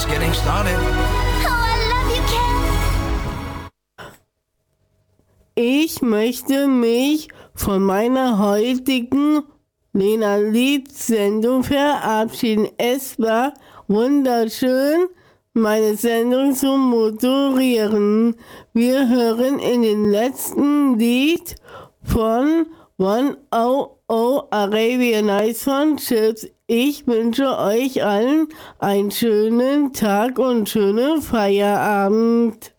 just getting started. Oh, I love you, Ken. Ich möchte mich von meiner heutigen Lena Lied-Sendung verabschieden. Es war wunderschön, meine Sendung zu moderieren. Wir hören in den letzten Lied von 100 Arabian Nights von Chips. Ich wünsche euch allen einen schönen Tag und schönen Feierabend.